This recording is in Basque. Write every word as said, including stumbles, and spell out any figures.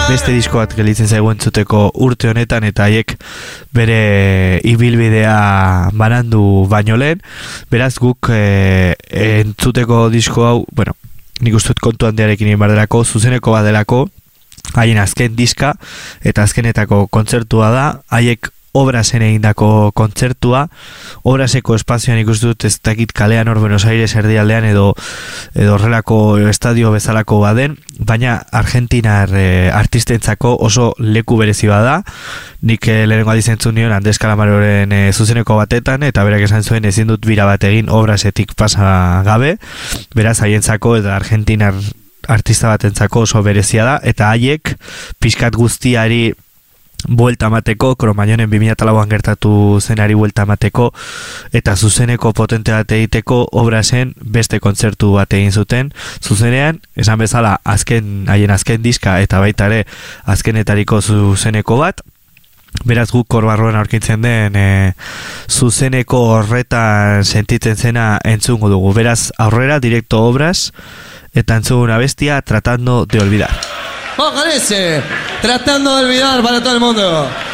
beste disko bat gelitzen zaigu entzuteko urte honetan, eta haiek bere ibilbidea banandu baino lehen, beraz guk e, entzuteko disko hau, bueno, nik uste dut kontu handiarekin egin behar delako, zuzeneko bat delako, haien azken diska, eta azkenetako kontzertua da, haiek Obrasen egindako kontzertua, Obraseko espazioan ikusten dut ez dakit kalean hor Buenos Aires erdialdean edo edo horrelako estadio bezalako baden, baina argentinar e, artistentzako oso leku berezi bada. Nik e, lehenengo aldiz entzun nion Andres Calamaroren e, zuzeneko batetan, eta berak esan zuen ezin dut bira bat egin Obrasetik pasa gabe, beraz haientzako eta argentinar artista batentzako oso berezia da, eta haiek pixkat guztiari buelta mateko, Cromañonen bi mila lauan gertatu zenari buelta mateko, eta zuzeneko potente bat egiteko Obrasen beste kontzertu bat egin zuten, zuzenean, esan bezala, azken, haien azken diska, eta baita ere, azkenetariko zuzeneko bat, beraz guk hor barruan aurkitzen den e, zuzeneko horretan sentitzen zena entzungo dugu, beraz aurrera, directo Obras, eta entzuguna bestia, Tratando de Olvidar. Ojalá ese, Tratando de Olvidar para todo el mundo.